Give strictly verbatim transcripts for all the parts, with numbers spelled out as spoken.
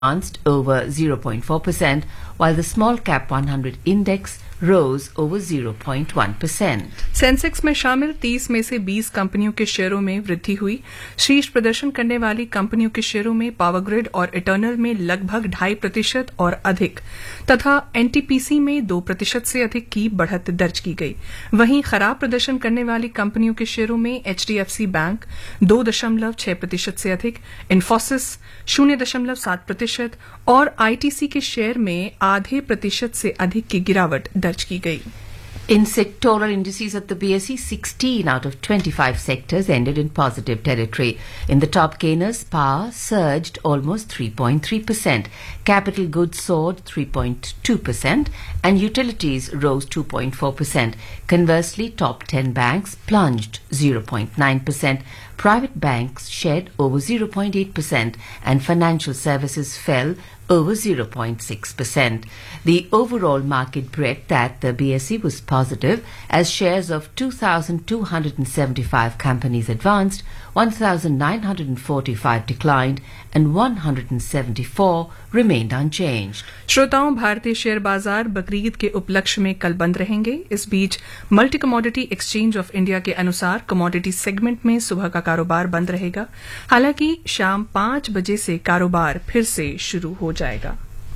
advanced over zero point four percent, while the small cap one hundred index rose over zero point one percent. Sensex में शामिल तीस में से बीस कंपनियों के शेयरों में वृद्धि हुई। शीर्ष प्रदर्शन करने वाली कंपनियों के शेयरों में पावर ग्रिड और इटर्नल में लगभग ढाई प्रतिशत और अधिक तथा एनटीपीसी में दो प्रतिशत से अधिक की बढ़त दर्ज की गई। वहीं खराब प्रदर्शन करने वाली कंपनियों के शेयरों में एचडीएफसी बैंक दो दशमलव छह प्रतिशत से अधिक, इन्फोसिस शून्य दशमलव सात प्रतिशत और आईटीसी के शेयर में आधे प्रतिशत से अधिक की गिरावट दर्ज की गई। In sectoral indices at the B S E, sixteen out of twenty-five sectors ended in positive territory. In the top gainers, power surged almost three point three percent, capital goods soared three point two percent, and utilities rose two point four percent. Conversely, top ten banks plunged zero point nine percent, private banks shed over zero point eight percent, and financial services fell over zero point six percent. The overall market breadth at the B S E was positive as shares of two thousand two hundred seventy-five companies advanced, one thousand nine hundred forty-five declined, and one hundred seventy-four remained unchanged. श्रोताओं, भारतीय share बाजार बकरीद के उपलक्ष्य में कल बंद रहेंगे। इस बीच multi commodity exchange of India के अनुसार कमोडिटी सेगमेंट में सुबह का कारोबार बंद रहेगा। हालांकि शाम पांच बजे से कारोबार फिर से शुरू हो जाएगा।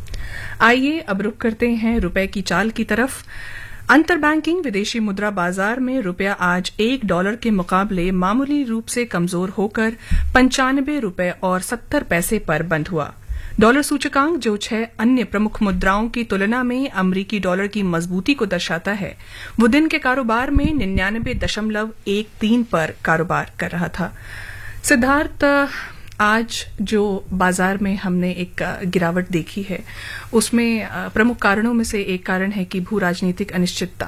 आइए अब रुख करते हैं रुपए की चाल की तरफ। अंतर बैंकिंग विदेशी मुद्रा बाजार में रुपया आज एक डॉलर के मुकाबले मामूली रूप से कमजोर होकर पंचानबे रुपए और सत्तर पैसे पर बंद हुआ। डॉलर सूचकांक, जो छह अन्य प्रमुख मुद्राओं की तुलना में अमरीकी डॉलर की मजबूती को दर्शाता है, वो दिन के कारोबार में निन्यानबे दशमलव एक तीन पर कारोबार कर रहा था। सिद्धार्थ, आज जो बाजार में हमने एक गिरावट देखी है, उसमें प्रमुख कारणों में से एक कारण है कि भू राजनीतिक अनिश्चितता।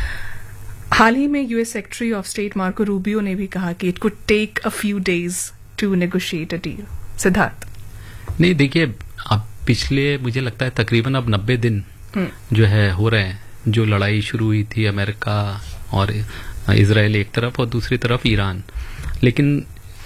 हाल ही में US secretary of state Marco Rubio ने भी कहा कि it could take a few days to negotiate a deal. Siddharth, नहीं, देखिए, अब पिछले मुझे लगता है तकरीबन अब नब्बे दिन जो है हो रहे हैं, जो लड़ाई शुरू हुई थी अमेरिका और इजराइल एक तरफ और दूसरी तरफ ईरान। लेकिन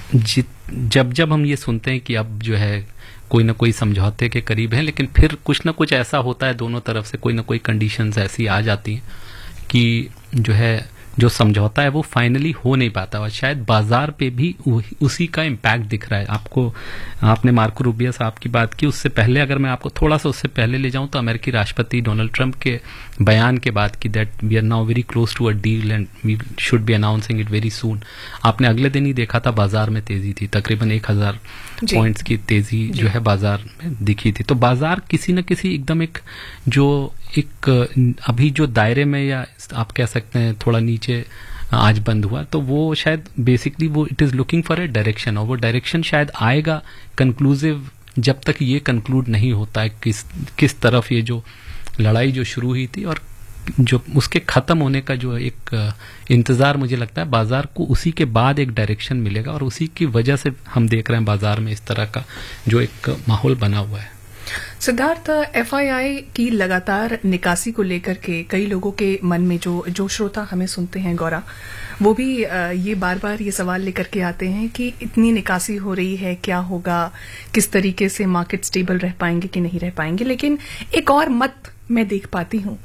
जब जब हम ये सुनते हैं कि अब जो है कोई ना कोई समझौते के करीब है, लेकिन फिर कुछ ना कुछ ऐसा होता है, दोनों तरफ से कोई ना कोई कंडीशंस ऐसी आ जाती हैं कि जो है जो समझौता है वो फाइनली हो नहीं पाता और शायद बाजार पे भी उसी का इम्पैक्ट दिख रहा है। आपको आपने मार्को रूबियो साहब की बात की, उससे पहले अगर मैं आपको थोड़ा सा उससे पहले ले जाऊं तो अमेरिकी राष्ट्रपति डोनाल्ड ट्रंप के बयान के बाद की that we are now very close to a deal and we should be announcing it very soon. आपने अगले दिन ही देखा था बाजार में तेजी थी, तकरीबन एक हजार पॉइंट्स की तेजी जो है बाजार में दिखी थी। तो बाजार किसी न किसी एकदम एक जो एक अभी जो दायरे में या आप कह सकते हैं थोड़ा नीचे आज बंद हुआ, तो वो शायद बेसिकली वो it is looking for a direction, और वो डायरेक्शन शायद आएगा कंक्लूसिव जब तक ये कंक्लूड नहीं होता है किस किस तरफ ये जो लड़ाई जो शुरू हुई थी और जो उसके खत्म होने का जो एक इंतजार, मुझे लगता है बाजार को उसी के बाद एक डायरेक्शन मिलेगा और उसी की वजह से हम देख रहे हैं बाजार में इस तरह का जो एक माहौल बना हुआ है। सिद्धार्थ, एफआईआई की लगातार निकासी को लेकर के कई लोगों के मन में जो जो श्रोता हमें सुनते हैं गौरा, वो भी ये बार बार ये सवाल लेकर के आते हैं कि इतनी निकासी हो रही है, क्या होगा, किस तरीके से मार्केट स्टेबल रह पाएंगे कि नहीं रह पाएंगे। लेकिन एक और मत मैं देख पाती हूं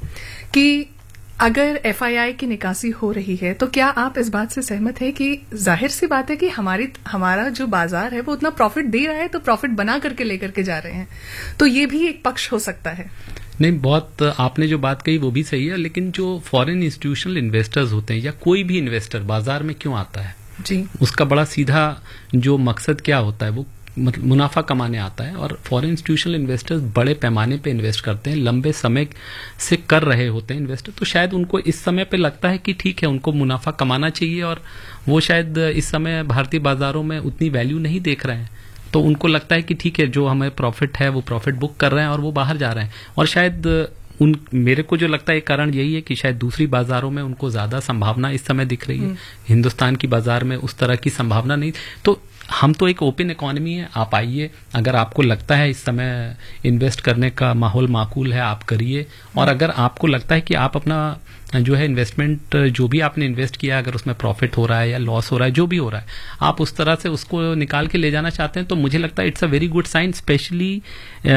कि अगर एफआईआई की निकासी हो रही है तो क्या आप इस बात से सहमत है कि जाहिर सी बात है कि हमारी हमारा जो बाजार है वो उतना प्रॉफिट दे रहा है, तो प्रॉफिट बना करके लेकर के जा रहे हैं, तो ये भी एक पक्ष हो सकता है। नहीं, बहुत आपने जो बात कही वो भी सही है, लेकिन जो फॉरेन इंस्टीट्यूशनल इन्वेस्टर्स होते हैं या कोई भी इन्वेस्टर बाजार में क्यों आता है जी, उसका बड़ा सीधा जो मकसद क्या होता है, वो मतलब मुनाफा कमाने आता है। और फॉरेन इंस्टीट्यूशनल इन्वेस्टर्स बड़े पैमाने पे इन्वेस्ट करते हैं, लंबे समय से कर रहे होते हैं इन्वेस्टर, तो शायद उनको इस समय पे लगता है कि ठीक है, उनको मुनाफा कमाना चाहिए और वो शायद इस समय भारतीय बाजारों में उतनी वैल्यू नहीं देख रहे हैं, तो उनको लगता है कि ठीक है, जो हमें प्रॉफिट है वो प्रॉफिट बुक कर रहे हैं और वो बाहर जा रहे हैं। और शायद उन मेरे को जो लगता है कारण यही है कि शायद दूसरी बाजारों में उनको ज्यादा संभावना इस समय दिख रही है, हिंदुस्तान की बाजार में उस तरह की संभावना नहीं। तो हम तो एक ओपन इकोनॉमी है, आप आइए, अगर आपको लगता है इस समय इन्वेस्ट करने का माहौल माकूल है आप करिए, और अगर आपको लगता है कि आप अपना जो है इन्वेस्टमेंट जो भी आपने इन्वेस्ट किया है अगर उसमें प्रॉफिट हो रहा है या लॉस हो रहा है जो भी हो रहा है आप उस तरह से उसको निकाल के ले जाना चाहते हैं तो मुझे लगता है it's a very good sign, specially